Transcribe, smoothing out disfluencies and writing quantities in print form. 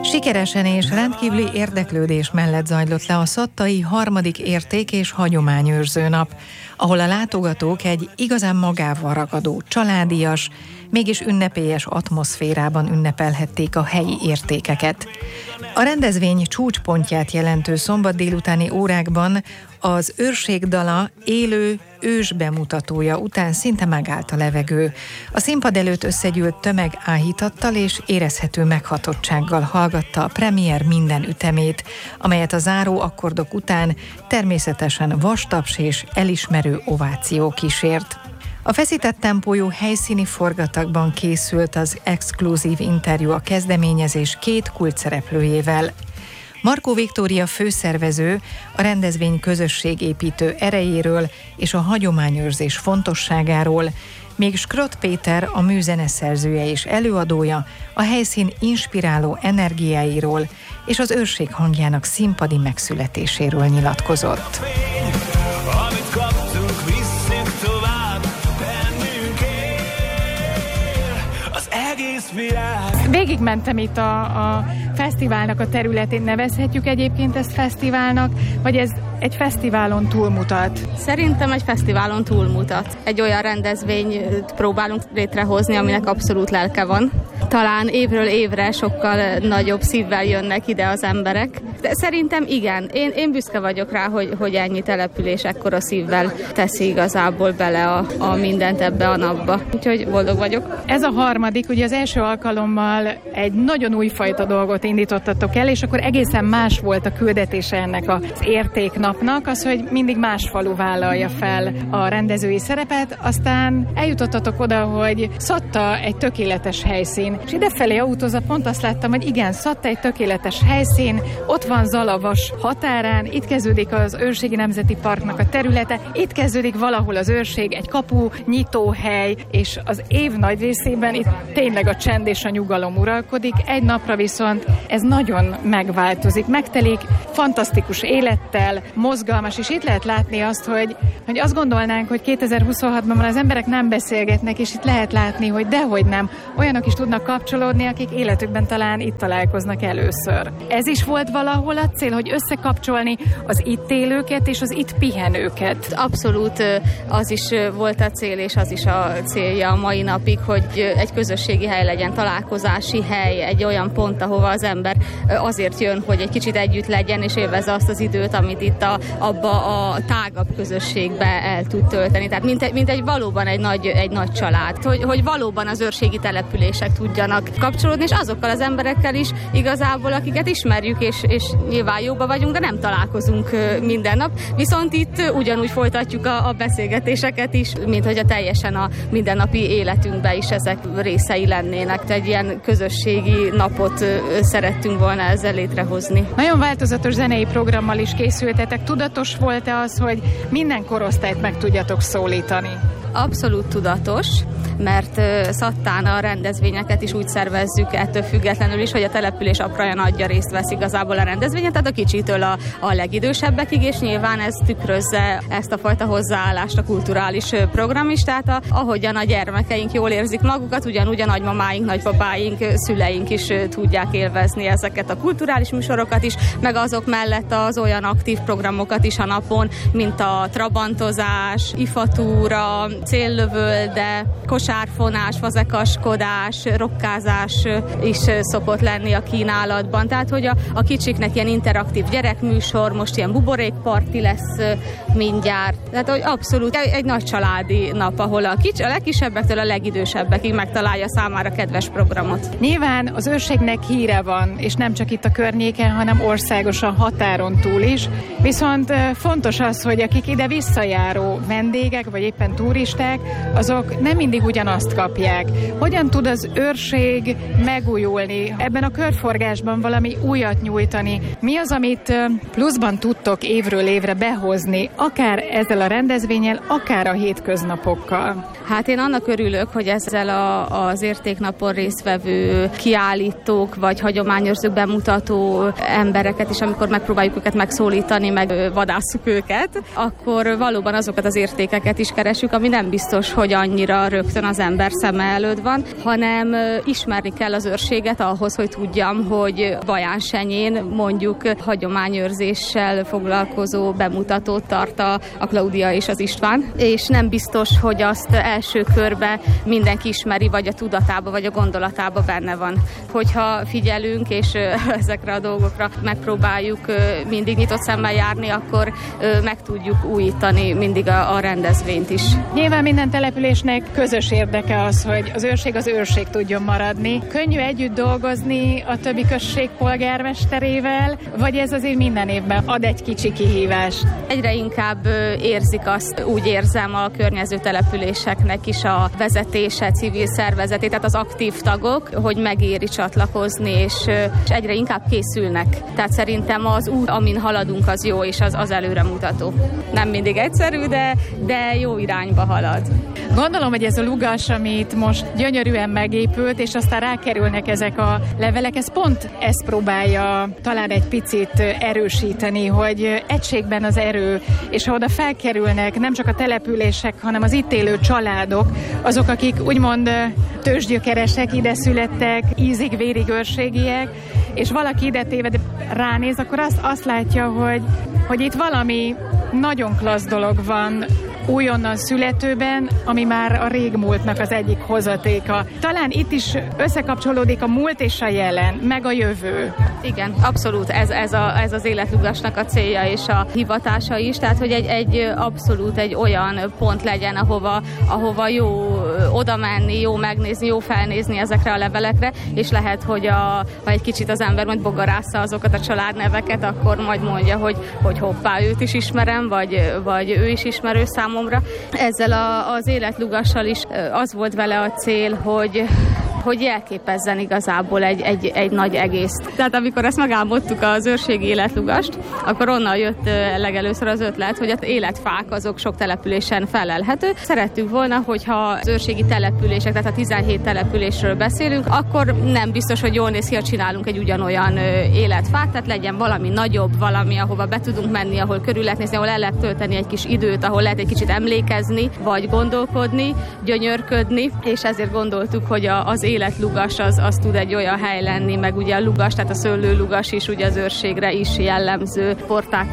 Sikeresen és rendkívüli érdeklődés mellett zajlott le a szattai 3. érték- és hagyományőrző nap, ahol a látogatók egy igazán magával ragadó, családias, mégis ünnepélyes atmoszférában ünnepelhették a helyi értékeket. A rendezvény csúcspontját jelentő szombat délutáni órákban az őrség dala élő ős bemutatója után szinte megállt a levegő. A színpad előtt összegyűlt tömeg áhítattal és érezhető meghatottsággal hallgatta a premier minden ütemét, amelyet a záró akkordok után természetesen vastaps és elismerő ováció kísért. A feszített tempójú helyszíni forgatagban készült az exkluzív interjú a kezdeményezés 2 kulcsszereplőjével. Markó Viktória főszervező a rendezvény közösségépítő erejéről és a hagyományőrzés fontosságáról, míg Skrott Péter a műzene szerzője és előadója a helyszín inspiráló energiáiról és az őrség hangjának színpadi megszületéséről nyilatkozott. Végigmentem itt a fesztiválnak a területén, nevezhetjük egyébként ezt fesztiválnak, vagy ez egy fesztiválon túlmutat? Szerintem egy fesztiválon túlmutat. Egy olyan rendezvényt próbálunk létrehozni, aminek abszolút lelke van. Talán évről évre sokkal nagyobb szívvel jönnek ide az emberek. De szerintem igen, én büszke vagyok rá, hogy ennyi település ekkora szívvel teszi igazából bele a mindent ebbe a napba. Úgyhogy boldog vagyok. Ez a 3., ugye az első alkalommal egy nagyon újfajta dolgot indítottatok el, és akkor egészen más volt a küldetése ennek az értéknapnak, az, hogy mindig más falu vállalja fel a rendezői szerepet, aztán eljutottatok oda, hogy Szatta egy tökéletes helyszín, és idefelé autózva pont azt láttam, hogy igen, Szatta egy tökéletes helyszín, ott van Zalavas határán, itt kezdődik az Őrségi Nemzeti Parknak a területe, itt kezdődik valahol az őrség, egy kapu, nyitóhely, és az év nagy részében itt tényleg a csend és a nyugalom uralkodik, egy napra viszont ez nagyon megváltozik, megtelik fantasztikus élettel, mozgalmas, és itt lehet látni azt, hogy azt gondolnánk, hogy 2026-ban az emberek nem beszélgetnek, és itt lehet látni, hogy dehogy nem, olyanok is tudnak kapcsolódni, akik életükben talán itt találkoznak először. Ez is volt valahol a cél, hogy összekapcsolni az itt élőket és az itt pihenőket. Abszolút az is volt a cél, és az is a célja a mai napig, hogy egy közösségi hely legyen, találkozási hely, egy olyan pont, ahova az ember azért jön, hogy egy kicsit együtt legyen, és élvezze azt az időt, amit itt abba a tágabb közösségbe el tud tölteni. Tehát mint egy valóban egy nagy család. Hogy valóban az őrségi települések tudjanak kapcsolódni, és azokkal az emberekkel is igazából, akiket ismerjük, és nyilván jóba vagyunk, de nem találkozunk minden nap. Viszont itt ugyanúgy folytatjuk a beszélgetéseket is, mint hogy a teljesen a mindennapi életünkben is ezek részei lennének. Egy ilyen közösségi napot szerettünk volna ezzel létrehozni. Nagyon változatos zenei programmal is készültetek. Tudatos volt-e az, hogy minden korosztályt meg tudjatok szólítani? Abszolút tudatos, mert Szattán a rendezvényeket is úgy szervezzük ettől függetlenül is, hogy a település apraja nagyja részt vesz igazából a rendezvényen, tehát a kicsitől a legidősebbekig, és nyilván ez tükrözze ezt a fajta hozzáállást a kulturális program is, tehát ahogyan a gyermekeink jól érzik magukat, ugyanúgy a nagymamáink, nagypapáink, szüleink is tudják élvezni ezeket a kulturális műsorokat is, meg azok mellett az olyan aktív programokat is a napon, mint a trabantozás, ifatúra, céllövölde, kosárfonás, fazekaskodás, rokkázás is szokott lenni a kínálatban. Tehát, hogy a kicsiknek ilyen interaktív gyerekműsor, most ilyen buborékparti lesz mindjárt. Tehát, hogy abszolút egy nagy családi nap, ahol a legkisebbektől a legidősebbekig megtalálja számára kedves programot. Nyilván az őrségnek híre van, és nem csak itt a környéken, hanem országosan határon túl is. Viszont fontos az, hogy akik ide visszajáró vendégek, vagy éppen turisták, azok nem mindig ugyanazt kapják. Hogyan tud az őrség megújulni, ebben a körforgásban valami újat nyújtani? Mi az, amit pluszban tudtok évről évre behozni, akár ezzel a rendezvénnyel, akár a hétköznapokkal? Hát én annak örülök, hogy ezzel az értéknapon résztvevő kiállítók, vagy hagyományőrzők, bemutató embereket is, amikor megpróbáljuk őket megszólítani, meg vadásszuk őket, akkor valóban azokat az értékeket is keresünk, ami nem biztos, hogy annyira rögtön az ember szeme előtt van, hanem ismerni kell az őrséget ahhoz, hogy tudjam, hogy Bajánsenyén mondjuk hagyományőrzéssel foglalkozó bemutatót tart a Klaudia és az István, és nem biztos, hogy azt első körben mindenki ismeri, vagy a tudatába, vagy a gondolatába benne van. Hogyha figyelünk, és ezekre a dolgokra megpróbáljuk mindig nyitott szemmel járni, akkor meg tudjuk újítani mindig a rendezvényt is. Nyilván minden településnek közös érdeke az, hogy az őrség tudjon maradni. Könnyű együtt dolgozni a többi község polgármesterével, vagy ez azért minden évben ad egy kicsi kihívást? Egyre inkább érzik azt, úgy érzem, a környező településeknek is a vezetése, civil szervezetét, tehát az aktív tagok, hogy megéri csatlakozni, és egyre inkább készülnek. Tehát szerintem az út, amin haladunk, az jó, és az előremutató. Nem mindig egyszerű, de jó irányba halad. Gondolom, hogy ez a lugas, amit most gyönyörűen megépült, és aztán rákerülnek ezek a levelek, ez pont ezt próbálja talán egy picit erősíteni, hogy egységben az erő, és ha oda felkerülnek nem csak a települések, hanem az itt élő családok, azok, akik úgymond tőzsgyökeresek, ide születtek, ízig-vérig őrségiek, és valaki ide téved ránéz, akkor azt látja, hogy itt valami nagyon klassz dolog van újonnan születőben, ami már a régmúltnak az egyik hozatéka. Talán itt is összekapcsolódik a múlt és a jelen, meg a jövő. Igen, abszolút ez az életlugasnak a célja és a hivatása is, tehát hogy egy abszolút egy olyan pont legyen, ahova jó oda menni, jó megnézni, jó felnézni ezekre a levelekre, és lehet, hogy ha egy kicsit az ember majd bogarásza azokat a családneveket, akkor majd mondja, hogy hoppá, őt is ismerem, vagy ő is ismerő számomra. Ezzel az életlugassal is az volt vele a cél, hogy jelképezzen igazából egy nagy egészt. Tehát amikor ezt megálmodtuk az őrségi életlugast, akkor onnan jött legelőször az ötlet, hogy az életfák azok sok településen felelhető. Szerettük volna, hogyha az őrségi települések, tehát a 17 településről beszélünk, akkor nem biztos, hogy jól néz ki, ha csinálunk egy ugyanolyan életfát, tehát legyen valami nagyobb, valami, ahova be tudunk menni, ahol körül lehet nézni, ahol el lehet tölteni egy kis időt, ahol lehet egy kicsit emlékezni, vagy gondolkodni, gyönyörködni, és ezért gondoltuk, hogy az életlugas az tud egy olyan hely lenni, meg ugye a lugas, tehát a szőlőlugas is ugye az őrségre is jellemző porták